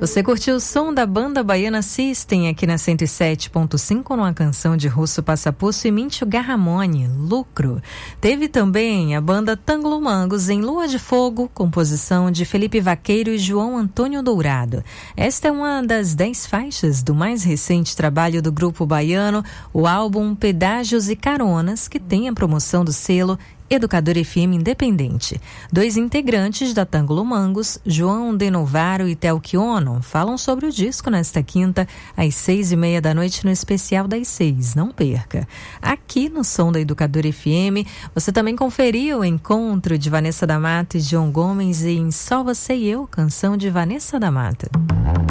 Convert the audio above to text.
Você curtiu o som da banda baiana System aqui na 107.5 numa canção de Russo Passapusso e Mintio Garramone, Lucro. Teve também a banda Tanglomangos em Lua de Fogo, composição de Felipe Vaqueiro e João Antônio Dourado. Esta é uma das 10 faixas do mais recente trabalho do grupo baiano, o álbum Pedágios e Caronas, que tem a promoção do selo Educador FM Independente. 2 integrantes da Tanglomangos, João De Novaro e Theo Kionon, falam sobre o disco nesta quinta, às 6:30 da noite, no especial das 6. Não perca. Aqui no Som da Educador FM, você também conferiu o encontro de Vanessa da Mata e João Gomes em Só Você e Eu, canção de Vanessa da Mata.